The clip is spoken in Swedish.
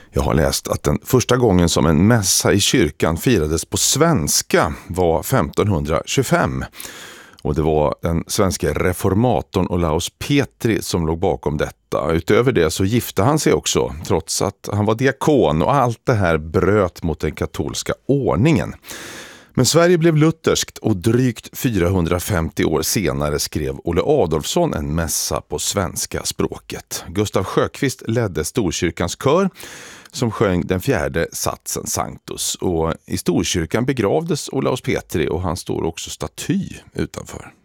Jag har läst att den första gången som en mässa i kyrkan firades på svenska var 1525. Och det var den svenska reformatorn Olaus Petri som låg bakom detta. Utöver det så gifte han sig också, trots att han var diakon, och allt det här bröt mot den katolska ordningen. Men Sverige blev lutherskt och drygt 450 år senare skrev Olle Adolfsson en mässa på svenska språket. Gustav Sjökvist ledde Storkyrkans kör som sjöng den fjärde satsen Sanctus. Och i Storkyrkan begravdes Olaus Petri och han står också staty utanför.